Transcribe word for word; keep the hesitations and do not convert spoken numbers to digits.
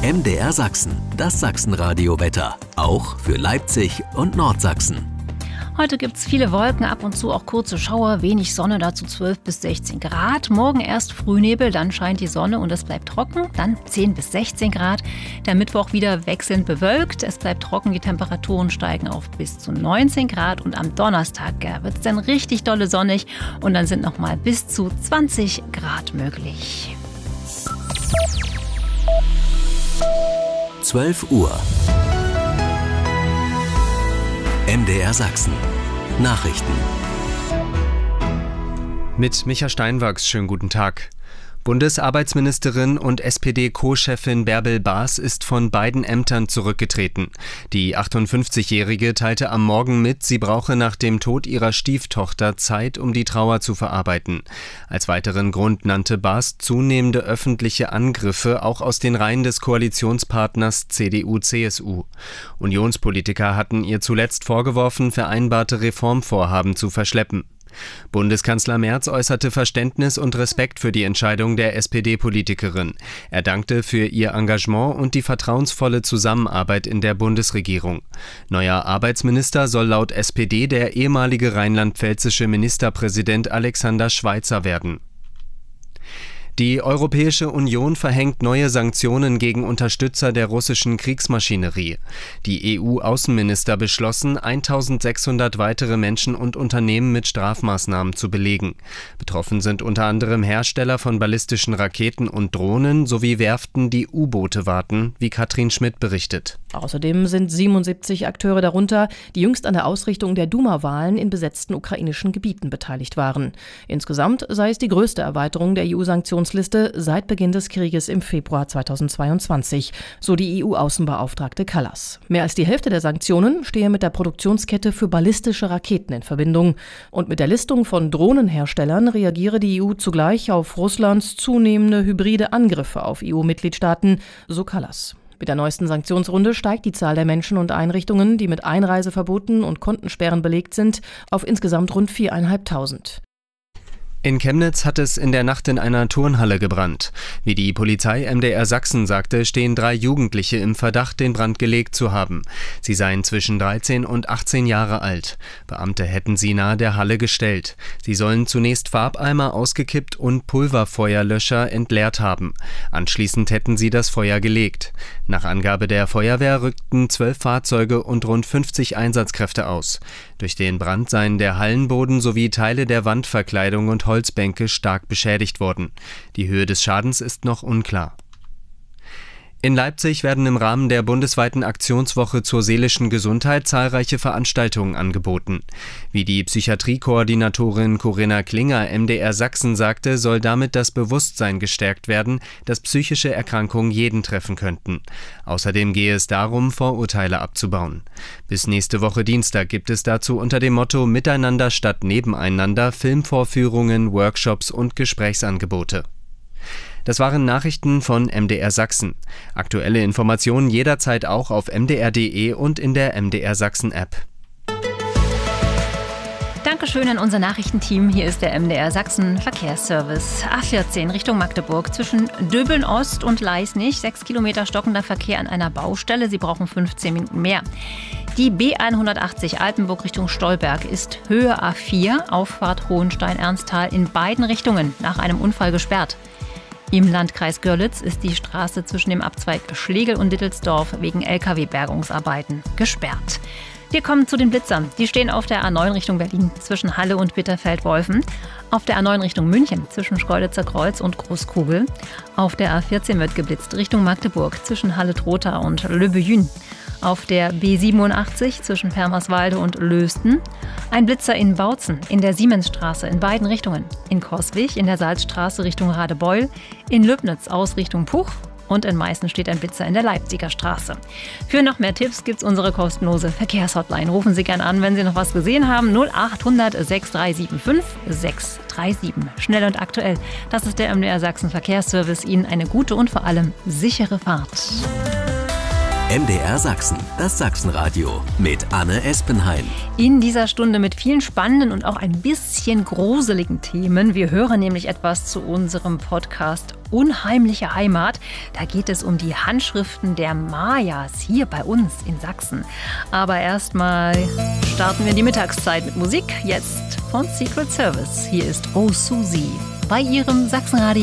M D R Sachsen, das Sachsenradio-Wetter. Auch für Leipzig und Nordsachsen. Heute gibt es viele Wolken, ab und zu auch kurze Schauer, wenig Sonne, dazu zwölf bis sechzehn Grad. Morgen erst Frühnebel, dann scheint die Sonne und es bleibt trocken, dann zehn bis sechzehn Grad. Der Mittwoch wieder wechselnd bewölkt, es bleibt trocken, die Temperaturen steigen auf bis zu neunzehn Grad und am Donnerstag ja, wird es dann richtig dolle sonnig und dann sind nochmal bis zu zwanzig Grad möglich. zwölf Uhr. M D R Sachsen. Nachrichten. Mit Micha Steinwachs, schönen guten Tag. Bundesarbeitsministerin und S P D-Co-Chefin Bärbel Baas ist von beiden Ämtern zurückgetreten. Die achtundfünfzigjährige teilte am Morgen mit, sie brauche nach dem Tod ihrer Stieftochter Zeit, um die Trauer zu verarbeiten. Als weiteren Grund nannte Baas zunehmende öffentliche Angriffe, auch aus den Reihen des Koalitionspartners C D U C S U. Unionspolitiker hatten ihr zuletzt vorgeworfen, vereinbarte Reformvorhaben zu verschleppen. Bundeskanzler Merz äußerte Verständnis und Respekt für die Entscheidung der S P D-Politikerin. Er dankte für ihr Engagement und die vertrauensvolle Zusammenarbeit in der Bundesregierung. Neuer Arbeitsminister soll laut S P D der ehemalige rheinland-pfälzische Ministerpräsident Alexander Schweitzer werden. Die Europäische Union verhängt neue Sanktionen gegen Unterstützer der russischen Kriegsmaschinerie. Die E U-Außenminister beschlossen, eintausendsechshundert weitere Menschen und Unternehmen mit Strafmaßnahmen zu belegen. Betroffen sind unter anderem Hersteller von ballistischen Raketen und Drohnen sowie Werften, die U-Boote warten, wie Katrin Schmidt berichtet. Außerdem sind siebenundsiebzig Akteure darunter, die jüngst an der Ausrichtung der Duma-Wahlen in besetzten ukrainischen Gebieten beteiligt waren. Insgesamt sei es die größte Erweiterung der E U-Sanktionsliste seit Beginn des Krieges im Februar zweitausendzweiundzwanzig, so die E U-Außenbeauftragte Kallas. Mehr als die Hälfte der Sanktionen stehe mit der Produktionskette für ballistische Raketen in Verbindung. Und mit der Listung von Drohnenherstellern reagiere die E U zugleich auf Russlands zunehmende hybride Angriffe auf E U-Mitgliedstaaten, so Kallas. Mit der neuesten Sanktionsrunde steigt die Zahl der Menschen und Einrichtungen, die mit Einreiseverboten und Kontensperren belegt sind, auf insgesamt rund viertausendfünfhundert. In Chemnitz hat es in der Nacht in einer Turnhalle gebrannt. Wie die Polizei M D R Sachsen sagte, stehen drei Jugendliche im Verdacht, den Brand gelegt zu haben. Sie seien zwischen dreizehn und achtzehn Jahre alt. Beamte hätten sie nahe der Halle gestellt. Sie sollen zunächst Farbeimer ausgekippt und Pulverfeuerlöscher entleert haben. Anschließend hätten sie das Feuer gelegt. Nach Angabe der Feuerwehr rückten zwölf Fahrzeuge und rund fünfzig Einsatzkräfte aus. Durch den Brand seien der Hallenboden sowie Teile der Wandverkleidung und Holzbänke stark beschädigt worden. Die Höhe des Schadens ist noch unklar. In Leipzig werden im Rahmen der bundesweiten Aktionswoche zur seelischen Gesundheit zahlreiche Veranstaltungen angeboten. Wie die Psychiatriekoordinatorin Corinna Klinger M D R Sachsen sagte, soll damit das Bewusstsein gestärkt werden, dass psychische Erkrankungen jeden treffen könnten. Außerdem gehe es darum, Vorurteile abzubauen. Bis nächste Woche Dienstag gibt es dazu unter dem Motto Miteinander statt Nebeneinander Filmvorführungen, Workshops und Gesprächsangebote. Das waren Nachrichten von M D R Sachsen. Aktuelle Informationen jederzeit auch auf m d r punkt d e und in der M D R Sachsen App. Dankeschön an unser Nachrichtenteam. Hier ist der M D R Sachsen Verkehrsservice. A vierzehn Richtung Magdeburg zwischen Döbeln Ost und Leisnig. Sechs Kilometer stockender Verkehr an einer Baustelle. Sie brauchen fünfzehn Minuten mehr. Die B hundertachtzig Altenburg Richtung Stolberg ist Höhe A vier, Auffahrt Hohenstein-Ernsthal in beiden Richtungen nach einem Unfall gesperrt. Im Landkreis Görlitz ist die Straße zwischen dem Abzweig Schlegel und Dittelsdorf wegen L K W-Bergungsarbeiten gesperrt. Wir kommen zu den Blitzern. Die stehen auf der A neun Richtung Berlin zwischen Halle und Bitterfeld-Wolfen. Auf der A neun Richtung München zwischen Schkeuditzer Kreuz und Großkugel. Auf der A vierzehn wird geblitzt Richtung Magdeburg zwischen Halle-Trotha und Le Buyün. Auf der B siebenundachtzig zwischen Permerswalde und Lösten. Ein Blitzer in Bautzen, in der Siemensstraße in beiden Richtungen. In Coswig, in der Salzstraße Richtung Radebeul. In Löbnitz aus Richtung Puch. Und in Meißen steht ein Blitzer in der Leipziger Straße. Für noch mehr Tipps gibt's unsere kostenlose Verkehrshotline. Rufen Sie gerne an, wenn Sie noch was gesehen haben. null achthundert sechs drei sieben fünf sechs drei sieben. Schnell und aktuell. Das ist der M D R Sachsen Verkehrsservice. Ihnen eine gute und vor allem sichere Fahrt. M D R Sachsen, das Sachsenradio mit Anne Espenheim. In dieser Stunde mit vielen spannenden und auch ein bisschen gruseligen Themen. Wir hören nämlich etwas zu unserem Podcast unheimliche Heimat. Da geht es um die Handschriften der Mayas hier bei uns in Sachsen. Aber erstmal starten wir in die Mittagszeit mit Musik. Jetzt von Secret Service. Hier ist Oh Susie bei Ihrem Sachsenradio.